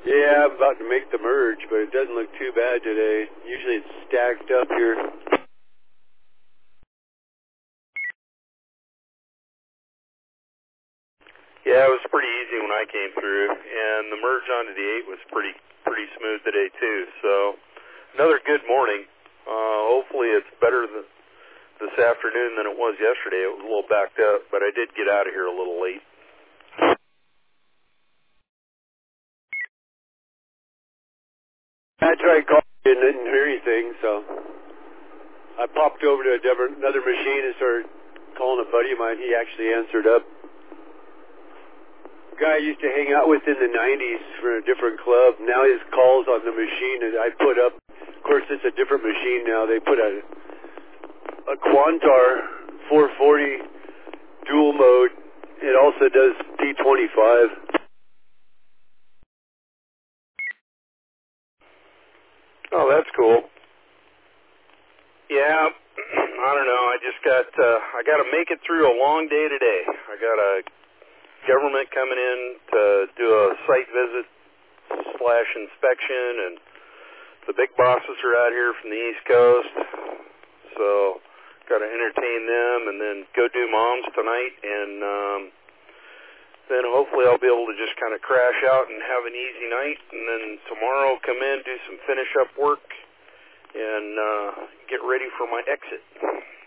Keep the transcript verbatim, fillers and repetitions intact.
Yeah, I'm about to make the merge, but it doesn't look too bad today. Usually it's stacked up here. Yeah, it was pretty easy when I came through, and the merge onto the eight was pretty pretty smooth today too. So another good morning. Uh, hopefully it's better th- this afternoon than it was yesterday. It was a little backed up, but I did get out of here a little late. I tried calling you and didn't hear anything, so I popped over to a different, another machine and started calling a buddy of mine. He actually answered up. Guy I used to hang out with in the nineties for a different club. Now his calls on the machine, and I put up, of course it's a different machine now. They put a a Quantar four forty dual mode. It also does T twenty-five. Oh, that's cool. Yeah, I don't know. I just got, uh, I got to make it through a long day today. I got a government coming in to do a site visit slash inspection, and the big bosses are out here from the East Coast, so got to entertain them and then go do moms tonight, and um, then hopefully I'll be able to just kind of crash out and have an easy night, and then tomorrow come in, do some finish up work, and uh, get ready for my exit.